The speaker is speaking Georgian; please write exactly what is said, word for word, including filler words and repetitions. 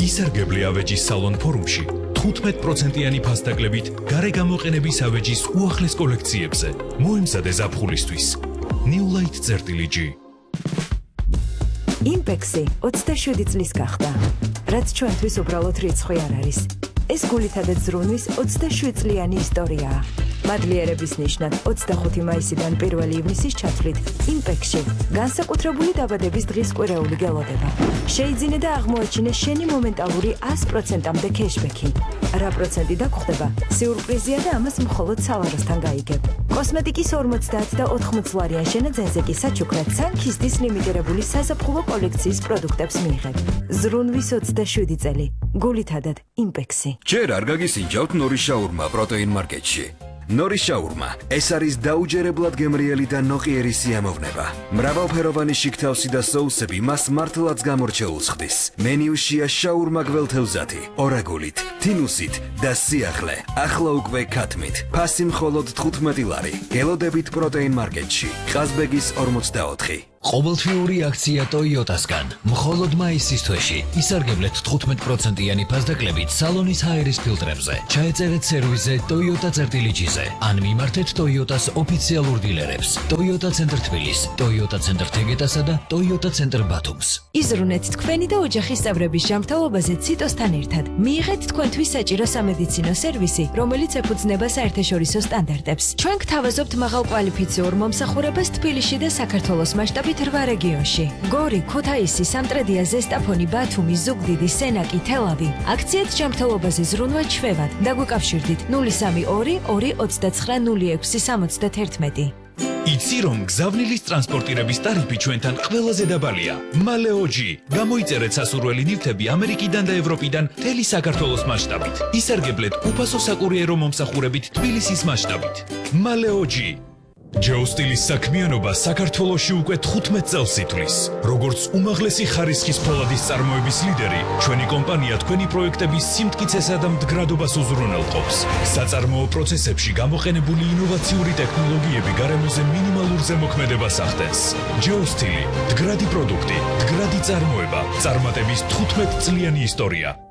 ისარგებლე ავეჯის სალონ ფორუმში თხუთმეტ პროცენტიანი ფასდაკლებით გარე გამოყენების ავეჯის უახლეს კოლექციებზე. მოემზადე ზაფხულისთვის. New Light წერტილი. იმპექსი ოცდაშვიდი წლის გახდა. რაც ჩვენთვის უბრალოდ რიცხვი არ არის. ეს გულითადაც ზრუნვის ოცდაშვიდ წლიანი ისტორიაა. მადლიერების ნიშნად ოცდახუთი მაისიდან პირველი ივნისის ჩათვლით იმპექსში განსაკუთრებული დაბადების დღის კვირეული გელოდება. შეიძინე და აღმოაჩინე შენი მომენტალური ას პროცენტამდე кэშბექი. რა პროცენტი დაგხვდება? სიურპრიზია და ამას მხოლოდ სალაროსთან გაიგებ. კოსმეტიკის ორმოცდაათ და ოთხმოცი ლარიან შენაძენზე კი საჩუქრად სანქისტის ლიმიტირებული საზაფხულო კოლექციის პროდუქტებს მიიღებ. ზრუნვის ოცდაშვიდი წელი. გულითადად იმპექსი. ჯერ არ გაგისინჯავთ ნორის შაურმა პროტეინ მარკეტში. ნორის შაურმა ეს არის დაუჯერებლად გემრიელი და ნოყიერი სიამოვნება. მრავალფეროვანი შიგთავსი და соусები მას მართლაც გამორჩეულს ხდის. მენიუშია შაურმა გველთევზათი, ორაგულით, თინუსით და სიახლე. ახლა უკვე ქათმით. ფასი მხოლოდ თხუთმეტი ლარი. გელოდებით პროტეინ მარკეტში. ყაზბეგის ორმოცდაოთხი. ყოველთვიური აქცია Toyota-სგან. მხოლოდ მაისის თვეში ისარგებლეთ თხუთმეტ პროცენტიანი ფასდაკლებით სალონის ჰაერის ფილტრებზე. ჩაეწერეთ სერვისზე Toyota-წერტილიჯიზე. ან მიმართეთ Toyota-ს ოფიციალურ დილერებს. Toyota ცენტრ თბილის, Toyota ცენტრ თეგეტასა და Toyota ცენტრ ბათუმს. იზრუნეთ თქვენი და ოჯახის წევრების ჯანმრთელობაზე ციტოსთან ერთად. მიიღეთ თქვენთვის საჭირო სამედიცინო სერვისი, რომელიც ეფუძნება საერთაშორისო სტანდარტებს. ჩვენ გთავაზობთ მაღალკვალიფიციურ მომსახურებას თბილისში და საქართველოს მასშტაბით რვა რეგიონში. გორი, ქუთაისი, სამტრედია, ზესტაფონი, ბათუმი, ზუგდიდი, სენაკი, თელავი. აქციით ჯანმრთელობაზე ზრუნვა ჩვევად. დაგვიკავშირდით ნული სამი ორი ორი ოცდაცხრა ნული ექვსი სამოცდათერთმეტი. იცი რომ გზავნილის ტრანსპორტირების ტარიფი ჩვენთან ყველაზე დაბალია. მალეოჯი. გამოიწერეთ სასურველი ნივთები ამერიკიდან და ევროპიდან მთელი საქართველოს მასშტაბით. ისარგებლეთ უფასო საკურიერო მომსახურებით თბილისის მასშტაბით. მალეოჯი. ჯეოსტილის საქმიანობა საქართველოში უკვე თხუთმეტ წელს ითვლის. როგორც უმაღლესი ხარისხის ფოლადის წარმოების ლიდერი, ჩვენი კომპანია თქვენი პროექტების სიმტკიცესა და მდგრადობას უზრუნველყოფს. საწარმოო პროცესებში გამოყენებული ინოვაციური ტექნოლოგიები გარემოზე მინიმალურ ზემოქმედებას ახდენს. ჯეოსტილი, მდგრადი პროდუქტი, მდგრადი წარმოება, წარმატების თხუთმეტ წლიანი ისტორია.